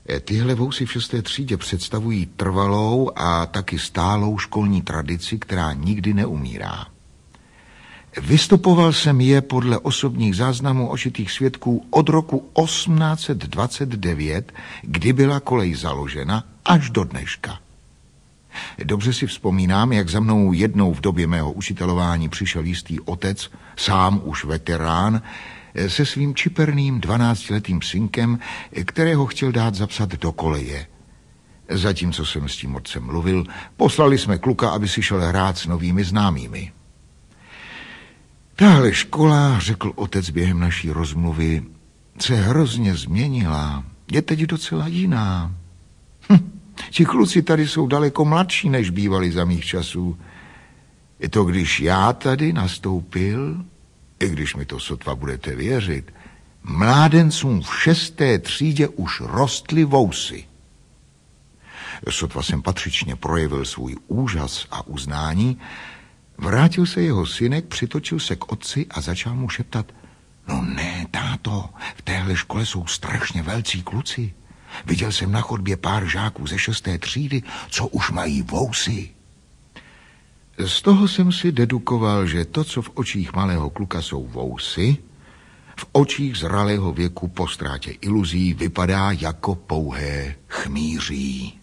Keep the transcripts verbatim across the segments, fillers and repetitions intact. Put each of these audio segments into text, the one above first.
Tyhle vousy v šesté třídě představují trvalou a taky stálou školní tradici, která nikdy neumírá. Vystupoval jsem je podle osobních záznamů očitých svědků od roku osmnáct set dvacet devět, kdy byla kolej založena, až do dneška. Dobře si vzpomínám, jak za mnou jednou v době mého učitelování přišel jistý otec, sám už veterán, se svým čiperným dvanáctiletým synkem, kterého chtěl dát zapsat do koleje. Zatímco jsem s tím otcem mluvil, poslali jsme kluka, aby si šel hrát s novými známými. Tahle škola, řekl otec během naší rozmluvy, se hrozně změnila. Je teď docela jiná. Hm, ti kluci tady jsou daleko mladší, než bývali za mých časů. Je to, když já tady nastoupil, i když mi to sotva budete věřit, mládencům v šesté třídě už rostly vousy. Sotva jsem patřičně projevil svůj úžas a uznání, vrátil se jeho synek, přitočil se k otci a začal mu šeptat: No ne, táto, v téhle škole jsou strašně velcí kluci. Viděl jsem na chodbě pár žáků ze šesté třídy, co už mají vousy. Z toho jsem si dedukoval, že to, co v očích malého kluka jsou vousy, v očích zralého věku po ztrátě iluzí vypadá jako pouhé chmýří.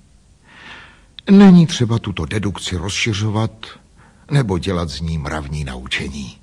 Není třeba tuto dedukci rozšiřovat nebo dělat z ní mravní naučení.